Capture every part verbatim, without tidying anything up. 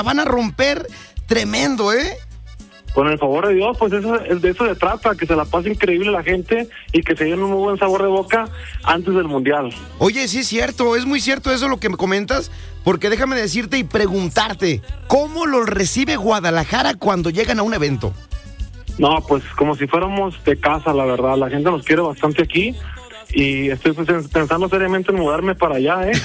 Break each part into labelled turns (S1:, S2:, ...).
S1: van a romper tremendo, ¿eh?
S2: Con el favor de Dios, pues eso, de eso se trata, que se la pase increíble la gente y que se llene un muy buen sabor de boca antes del Mundial.
S1: Oye, sí es cierto, es muy cierto eso lo que me comentas, porque déjame decirte y preguntarte, ¿cómo lo recibe Guadalajara cuando llegan a un evento?
S2: No, pues como si fuéramos de casa, la verdad, la gente nos quiere bastante aquí. Y estoy pensando seriamente en mudarme para allá, ¿eh?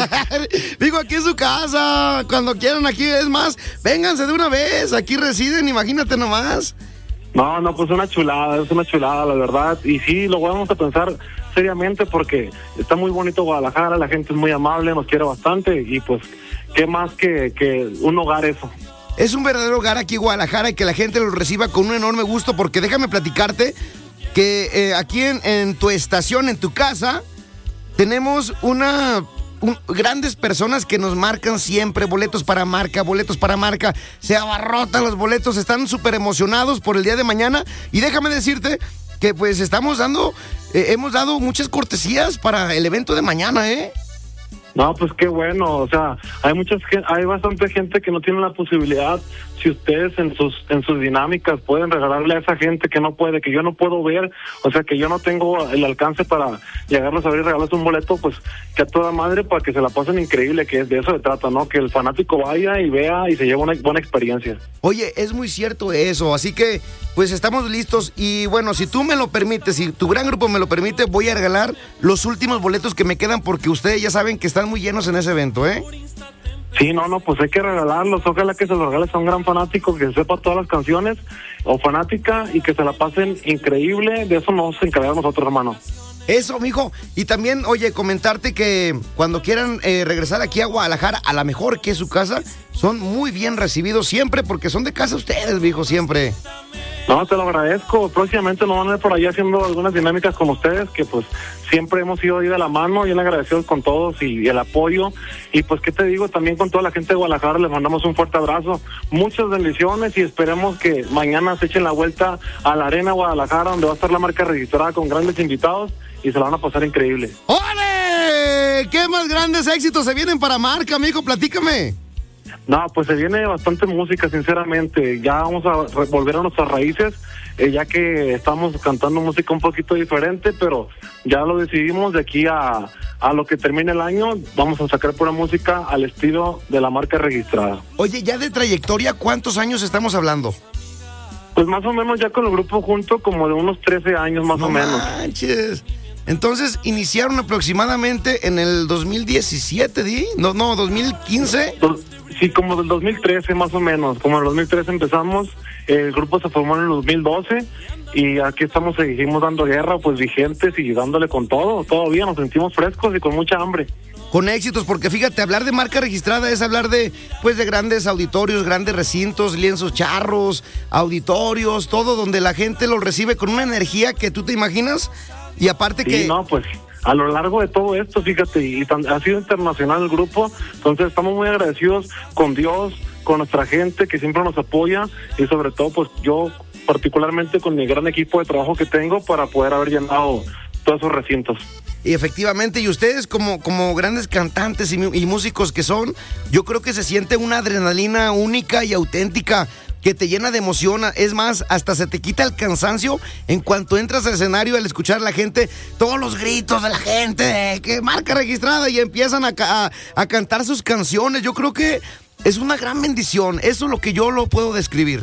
S1: Digo, aquí es su casa. Cuando quieran aquí, es más, vénganse de una vez. Aquí residen, imagínate nomás.
S2: No, no, pues una chulada, es una chulada, la verdad. Y sí, lo vamos a pensar seriamente porque está muy bonito Guadalajara, la gente es muy amable, nos quiere bastante. Y pues, ¿qué más que, que un hogar eso?
S1: Es un verdadero hogar aquí en Guadalajara y que la gente lo reciba con un enorme gusto, porque déjame platicarte que eh, aquí en, en tu estación, en tu casa, tenemos una un, grandes personas que nos marcan siempre, boletos para marca, boletos para marca, se abarrotan los boletos, están súper emocionados por el día de mañana, y déjame decirte que pues estamos dando, eh, hemos dado muchas cortesías para el evento de mañana, ¿eh?
S2: No, pues qué bueno, o sea, hay muchas, hay bastante gente que no tiene la posibilidad. Si ustedes en sus en sus dinámicas pueden regalarle a esa gente que no puede, que yo no puedo ver, o sea, que yo no tengo el alcance para llegarlos a ver y regalarles un boleto, pues que a toda madre para que se la pasen increíble, que es de eso se trata, ¿no? Que el fanático vaya y vea y se lleve una buena experiencia.
S1: Oye, es muy cierto eso, así que pues estamos listos y bueno, si tú me lo permites, si tu gran grupo me lo permite, voy a regalar los últimos boletos que me quedan porque ustedes ya saben que están muy llenos en ese evento, ¿eh?
S2: Sí, no, no, pues hay que regalarlos, ojalá que se los regales a un gran fanático que sepa todas las canciones o fanática y que se la pasen increíble, de eso nos encargamos nosotros, hermano.
S1: Eso, mijo, y también, oye, comentarte que cuando quieran eh, regresar aquí a Guadalajara, a la mejor que es su casa, son muy bien recibidos siempre porque son de casa ustedes, mijo, siempre.
S2: No, te lo agradezco. Próximamente nos van a ver por allá haciendo algunas dinámicas con ustedes, que pues siempre hemos ido ahí de la mano, bien agradecidos con todos y, y el apoyo. Y pues, ¿qué te digo? También con toda la gente de Guadalajara les mandamos un fuerte abrazo. Muchas bendiciones y esperemos que mañana se echen la vuelta a la Arena Guadalajara, donde va a estar la marca registrada con grandes invitados y se la van a pasar increíble.
S1: ¡Órale! ¿Qué más grandes éxitos se vienen para marca, mijo? Platícame.
S2: No, pues se viene bastante música, sinceramente. Ya vamos a re- volver a nuestras raíces, eh, ya que estamos cantando música un poquito diferente, pero ya lo decidimos de aquí a, a lo que termine el año, vamos a sacar pura música al estilo de la marca registrada.
S1: Oye, ya de trayectoria, ¿cuántos años estamos hablando?
S2: Pues más o menos ya con el grupo junto, como de unos trece años más
S1: no
S2: o menos.
S1: Manches. Entonces, iniciaron aproximadamente en el dos mil diecisiete, ¿di? No, no, dos mil quince.
S2: Dos, sí, como del dos mil trece más o menos. Como en el dos mil trece empezamos, el grupo se formó en el dos mil doce y aquí estamos, seguimos dando guerra, pues vigentes y dándole con todo. Todavía nos sentimos frescos y con mucha hambre.
S1: Con éxitos, porque fíjate, hablar de marca registrada es hablar de, pues, de grandes auditorios, grandes recintos, lienzos charros, auditorios, todo donde la gente lo recibe con una energía que tú te imaginas. Y aparte
S2: sí,
S1: que...
S2: no, pues a lo largo de todo esto, fíjate, y tan, ha sido internacional el grupo, entonces estamos muy agradecidos con Dios, con nuestra gente que siempre nos apoya y sobre todo, pues yo particularmente con mi gran equipo de trabajo que tengo para poder haber llenado todos esos recintos.
S1: Y efectivamente, y ustedes como, como grandes cantantes y, y músicos que son, yo creo que se siente una adrenalina única y auténtica que te llena de emoción. Es más, hasta se te quita el cansancio en cuanto entras al escenario al escuchar a la gente, todos los gritos de la gente, que marca registrada y empiezan a, a, a cantar sus canciones. Yo creo que es una gran bendición, eso es lo que yo lo puedo describir.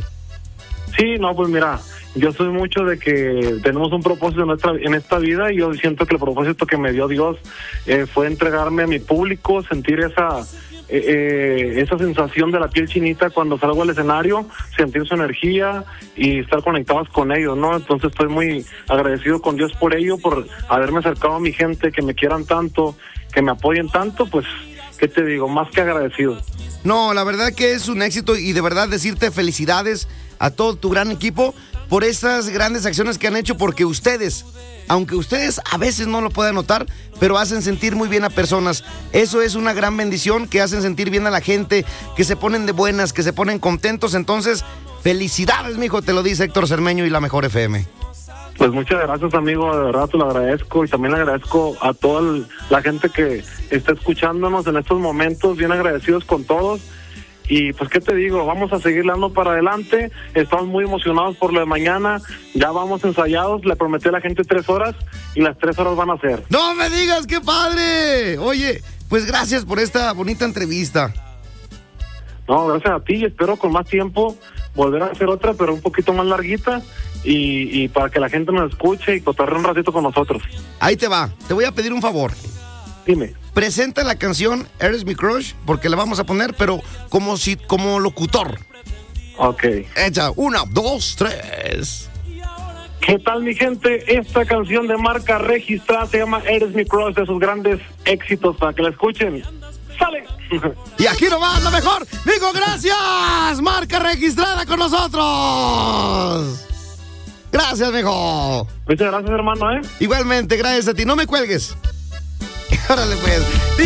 S2: Sí, no, pues mira, yo soy mucho de que tenemos un propósito en, nuestra, en esta vida y yo siento que el propósito que me dio Dios eh, fue entregarme a mi público, sentir esa... Eh, eh, esa sensación de la piel chinita cuando salgo al escenario, sentir su energía y estar conectados con ellos, ¿no? Entonces estoy muy agradecido con Dios por ello, por haberme acercado a mi gente, que me quieran tanto, que me apoyen tanto, pues, ¿qué te digo? Más que agradecido.
S1: No, la verdad que es un éxito y de verdad decirte felicidades a todo tu gran equipo por esas grandes acciones que han hecho, porque ustedes, aunque ustedes a veces no lo puedan notar, pero hacen sentir muy bien a personas. Eso es una gran bendición, que hacen sentir bien a la gente, que se ponen de buenas, que se ponen contentos. Entonces, felicidades, mijo, te lo dice Héctor Cermeño y la Mejor F M.
S2: Pues muchas gracias, amigo, de verdad te lo agradezco y también le agradezco a toda la gente que está escuchándonos en estos momentos, bien agradecidos con todos Y pues, ¿qué te digo? Vamos a seguir dando para adelante. Estamos muy emocionados por lo de mañana. Ya vamos ensayados. Le prometí a la gente tres horas y las tres horas van a ser.
S1: ¡No me digas, qué padre! Oye, pues gracias por esta bonita entrevista.
S2: No, gracias a ti. Y espero con más tiempo volver a hacer otra, pero un poquito más larguita. Y, y para que la gente nos escuche y cotorree un ratito con nosotros.
S1: Ahí te va. Te voy a pedir un favor.
S2: Dime.
S1: Presenta la canción Eres mi crush, porque la vamos a poner, pero como si, como locutor.
S2: Ok.
S1: Echa, una, dos, tres.
S2: ¿Qué tal, mi gente? Esta canción de marca registrada se llama Eres mi crush, de sus grandes éxitos, para que la escuchen. ¡Sale!
S1: Y aquí nomás, lo mejor. Digo, gracias. Marca registrada con nosotros. Gracias, mijo.
S2: Muchas gracias, hermano, ¿eh?
S1: Igualmente, gracias a ti. No me cuelgues. Órale, pues.